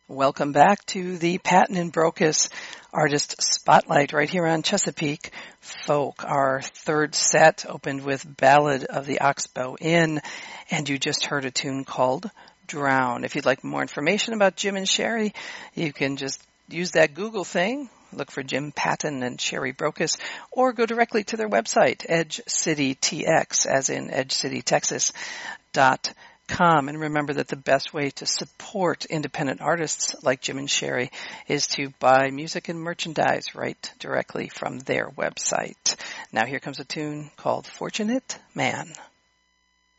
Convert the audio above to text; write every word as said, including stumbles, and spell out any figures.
Welcome back to the Patton and Brokus Artist Spotlight right here on Chesapeake Folk. Our third set opened with Ballad of the Oxbow Inn, and you just heard a tune called Drown. If you'd like more information about Jim and Sherry, you can just use that Google thing, look for Jim Patton and Sherry Brokus, or go directly to their website, Edge City T X, as in Edge City, Texas, dot com. And remember that the best way to support independent artists like Jim and Sherry is to buy music and merchandise right directly from their website. Now here comes a tune called Fortunate Man.